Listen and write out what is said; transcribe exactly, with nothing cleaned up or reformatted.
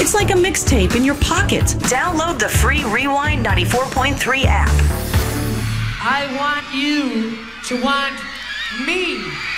It's like a mixtape in your pocket. Download the free Rewind ninety-four point three app. I want you to want me.